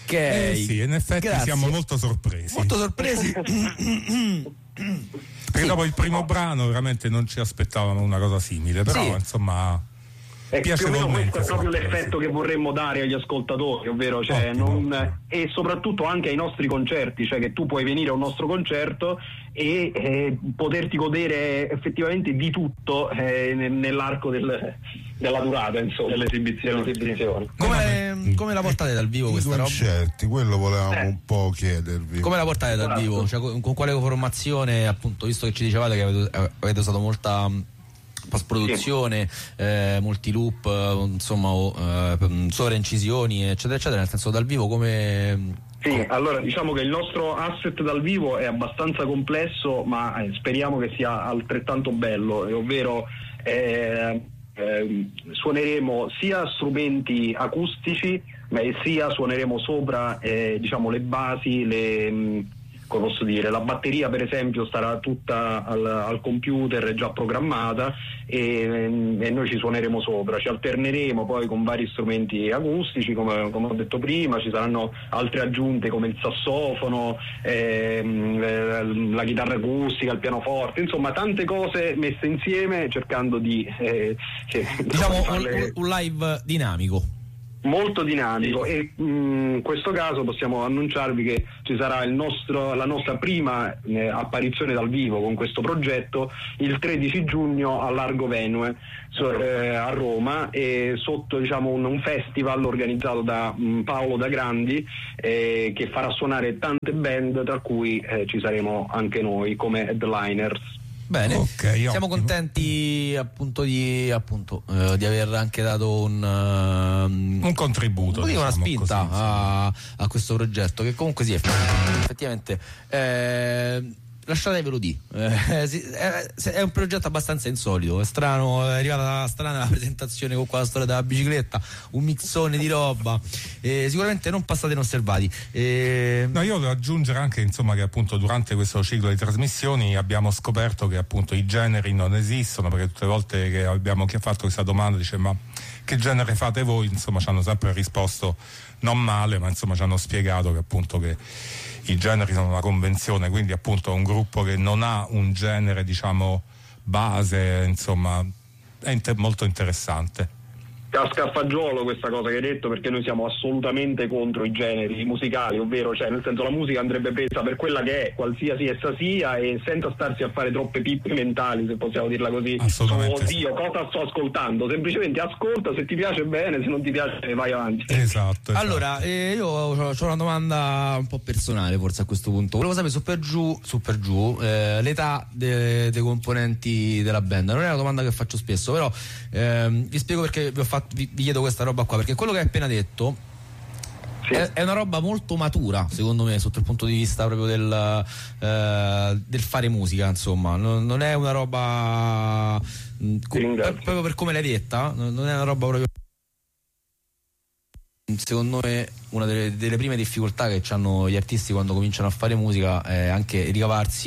Ok. Sì, in effetti siamo molto sorpresi. Molto sorpresi. Perché dopo il primo brano veramente non ci aspettavamo una cosa simile, però insomma più o meno questo è proprio l'effetto che vorremmo dare agli ascoltatori, ovvero e soprattutto anche ai nostri concerti, cioè che tu puoi venire a un nostro concerto e poterti godere effettivamente di tutto nell'arco della durata, insomma, dell'esibizione. Come la portate dal vivo questa roba? Concerti, quello volevamo un po' chiedervi. Come la portate dal vivo? Cioè, con quale formazione, appunto, visto che ci dicevate che avete usato molta post-produzione, molti loop, insomma, sovraincisioni, eccetera, eccetera, nel senso dal vivo come... Sì, allora diciamo che il nostro asset dal vivo è abbastanza complesso, ma speriamo che sia altrettanto bello, ovvero suoneremo sia strumenti acustici, ma sia suoneremo sopra diciamo le basi, come posso dire, la batteria per esempio starà tutta al computer, è già programmata e noi ci suoneremo sopra, ci alterneremo poi con vari strumenti acustici come ho detto prima, ci saranno altre aggiunte come il sassofono, la chitarra acustica, il pianoforte, insomma tante cose messe insieme cercando di diciamo un live dinamico. Molto dinamico e in questo caso possiamo annunciarvi che ci sarà la nostra prima apparizione dal vivo con questo progetto il 13 giugno a Largo Venue a Roma, e sotto diciamo un festival organizzato da Paolo Da Grandi che farà suonare tante band, tra cui ci saremo anche noi come headliners. Bene, siamo contenti appunto di aver anche dato un contributo, diciamo, una spinta così, a questo progetto che comunque sì, effettivamente lasciatevelo di è un progetto abbastanza insolito, è strano, è arrivata strana la presentazione con quella storia della bicicletta, un mixone di roba, sicuramente non passate inosservati. No, io devo aggiungere anche insomma che appunto durante questo ciclo di trasmissioni abbiamo scoperto che appunto i generi non esistono, perché tutte le volte che abbiamo fatto questa domanda dice ma che genere fate voi, insomma ci hanno sempre risposto non male, ma insomma ci hanno spiegato che appunto che i generi sono una convenzione, quindi appunto un gruppo che non ha un genere diciamo base, insomma è molto interessante. Casca a fagiolo questa cosa che hai detto, perché noi siamo assolutamente contro i generi musicali, ovvero cioè nel senso la musica andrebbe presa per quella che è, qualsiasi essa sia, e senza starsi a fare troppe pippe mentali, se possiamo dirla così. Assolutamente. Oddio, cosa sto ascoltando? Semplicemente ascolta, se ti piace bene, se non ti piace vai avanti. Esatto. Allora, io ho una domanda un po' personale forse a questo punto. Volevo sapere super giù l'età dei componenti della band. Non è una domanda che faccio spesso, però vi spiego perché vi chiedo questa roba qua, perché quello che hai appena detto è una roba molto matura secondo me sotto il punto di vista proprio del fare musica, insomma non è una roba proprio per come l'hai detta, non è una roba proprio, secondo me una delle prime difficoltà che hanno gli artisti quando cominciano a fare musica è anche ricavarsi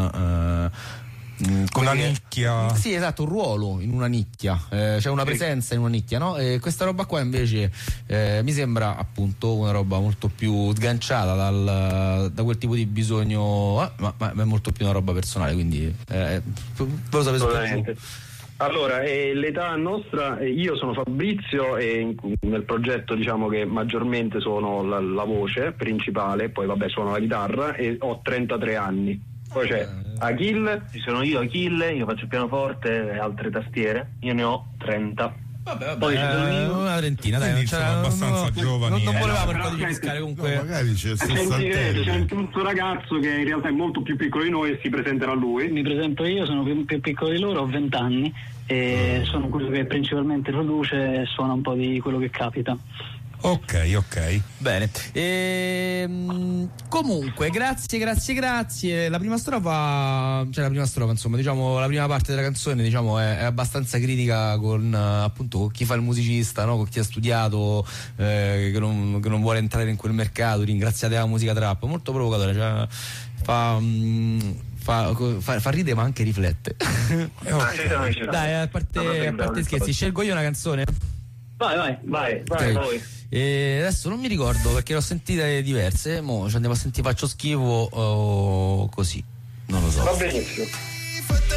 una nicchia. Sì, esatto, un ruolo in una nicchia, cioè una presenza in una nicchia, no? E questa roba qua invece mi sembra appunto una roba molto più sganciata da quel tipo di bisogno, ma è molto più una roba personale, quindi volevo sapere. Allora, l'età nostra, io sono Fabrizio e nel progetto diciamo che maggiormente sono la voce principale, poi vabbè suono la chitarra e ho 33 anni. Poi c'è Achille, ci sono io Achille, io faccio il pianoforte e altre tastiere, io ne ho 30. Vabbè, poi ci sono io una trentina, dai, sono abbastanza giovani. Non volevamo per codificare comunque. Magari c'è un terzo ragazzo che in realtà è molto più piccolo di noi e si presenterà lui. Mi presento io, sono più piccolo di loro, ho 20 anni e sono quello che principalmente produce e suona un po' di quello che capita. Ok. Bene. Comunque, grazie. La prima strofa, insomma, diciamo, la prima parte della canzone, diciamo, è abbastanza critica con appunto con chi fa il musicista, no? Con chi ha studiato, che non vuole entrare in quel mercato. Ringraziate la musica trap, molto provocatore, cioè, fa ride ma anche riflette. Dai, a parte scherzi, scelgo io una canzone. Vai. Okay. E adesso non mi ricordo perché l'ho sentite diverse, mo ci andiamo a sentire Faccio schifo o così, non lo so. Va benissimo.